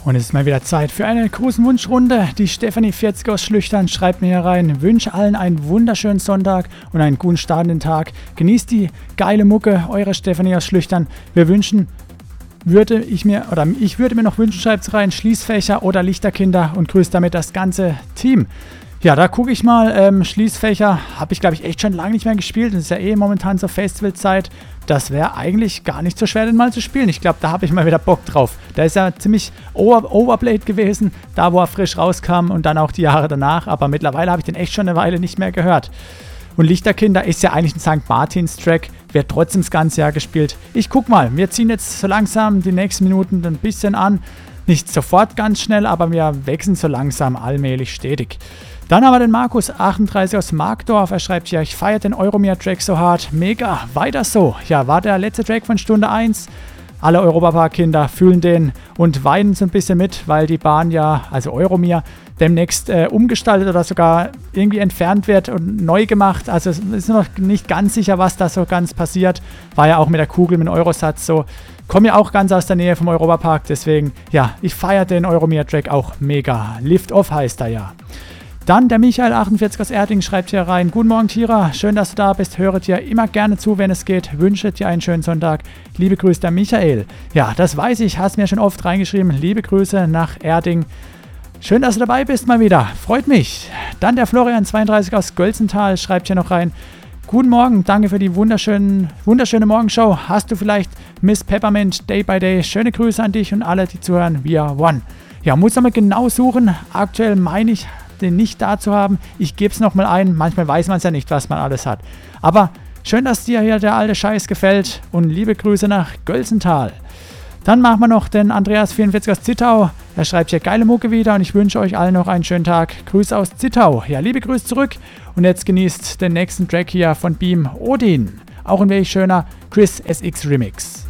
Und es ist mal wieder Zeit für eine große Wunschrunde. Die Stefanie 40 aus Schlüchtern schreibt mir hier rein: Wünsche allen einen wunderschönen Sonntag und einen guten Start in den Tag. Genießt die geile Mucke, eure Stefanie aus Schlüchtern. Ich würde mir noch wünschen, schreibt rein, Schließfächer oder Lichterkinder, und grüßt damit das ganze Team. Ja, da gucke ich mal. Schließfächer habe ich, glaube ich, echt schon lange nicht mehr gespielt. Das ist ja momentan zur Festivalzeit. Das wäre eigentlich gar nicht so schwer, den mal zu spielen. Ich glaube, da habe ich mal wieder Bock drauf. Der ist ja ziemlich Overplayed gewesen, da wo er frisch rauskam, und dann auch die Jahre danach. Aber mittlerweile habe ich den echt schon eine Weile nicht mehr gehört. Und Lichterkinder ist ja eigentlich ein St. Martins-Track, wird trotzdem das ganze Jahr gespielt. Ich guck mal, wir ziehen jetzt so langsam die nächsten Minuten ein bisschen an. Nicht sofort ganz schnell, aber wir wechseln so langsam allmählich stetig. Dann haben wir den Markus 38 aus Markdorf. Er schreibt ja, ich feiere den Euromir-Track so hart. Mega, weiter so. Ja, war der letzte Track von Stunde 1. Alle Europapark-Kinder fühlen den und weinen so ein bisschen mit, weil die Bahn ja, also Euromir, demnächst umgestaltet oder sogar irgendwie entfernt wird und neu gemacht. Also es ist noch nicht ganz sicher, was da so ganz passiert. War ja auch mit der Kugel, mit dem Eurosatz so. Komme ja auch ganz aus der Nähe vom Europapark, deswegen, ja, ich feiere den Euromir-Track auch mega. Lift Off heißt er ja. Dann der Michael 48 aus Erding schreibt hier rein: Guten Morgen Tira, schön, dass du da bist, höre dir immer gerne zu, wenn es geht, wünsche dir einen schönen Sonntag. Liebe Grüße, der Michael. Ja, das weiß ich, hast mir schon oft reingeschrieben. Liebe Grüße nach Erding. Schön, dass du dabei bist mal wieder, freut mich. Dann der Florian 32 aus Gölzental schreibt hier noch rein: Guten Morgen, danke für die wunderschöne Morgenshow. Hast du vielleicht Miss Peppermint Day by Day? Schöne Grüße an dich und alle, die zuhören via One. Ja, muss aber genau suchen. Aktuell meine ich, den nicht da zu haben. Ich gebe es nochmal ein. Manchmal weiß man es ja nicht, was man alles hat. Aber schön, dass dir hier der alte Scheiß gefällt, und liebe Grüße nach Gölzental. Dann machen wir noch den Andreas 44 aus Zittau. Er schreibt hier: geile Mucke wieder, und ich wünsche euch allen noch einen schönen Tag. Grüße aus Zittau. Ja, liebe Grüße zurück. Und jetzt genießt den nächsten Track hier von Beam, Odin. Auch ein wenig schöner Chris SX Remix.